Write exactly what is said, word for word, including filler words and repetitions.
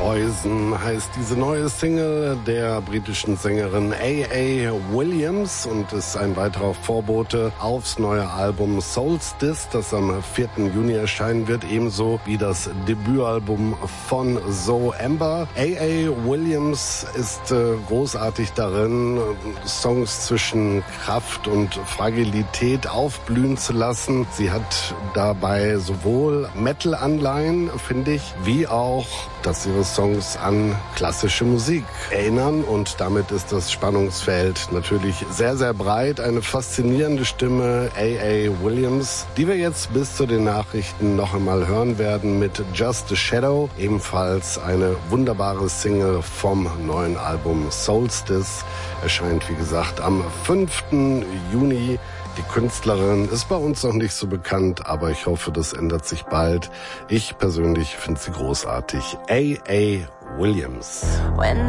Poison heißt diese neue Single der britischen Sängerin A A Williams und ist ein weiterer Vorbote aufs neue Album Solstice, das am vierten Juni erscheinen wird, ebenso wie das Debütalbum von Zoe Amber. A A Williams ist äh, großartig darin, Songs zwischen Kraft und Fragilität aufblühen zu lassen. Sie hat dabei sowohl Metal-Anleihen, finde ich, wie auch, dass ihre Songs an klassische Musik erinnern und damit ist das Spannungsfeld natürlich sehr, sehr breit. Eine faszinierende Stimme, A A Williams, die wir jetzt bis zu den Nachrichten noch einmal hören werden mit Just a Shadow, ebenfalls eine wunderbare Single vom neuen Album Solstice, erscheint wie gesagt am fünften Juni. Die Künstlerin ist bei uns noch nicht so bekannt, aber ich hoffe, das ändert sich bald. Ich persönlich finde sie großartig. A A Williams. When